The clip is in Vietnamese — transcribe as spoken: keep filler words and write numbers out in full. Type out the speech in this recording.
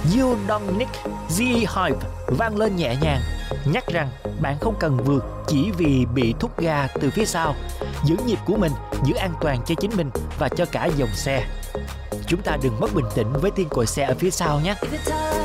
You Don't Need The Hype vang lên nhẹ nhàng, nhắc rằng bạn không cần vượt chỉ vì bị thúc ga từ phía sau. Giữ nhịp của mình, giữ an toàn cho chính mình và cho cả dòng xe. Chúng ta đừng mất bình tĩnh với tiếng còi xe ở phía sau nhé.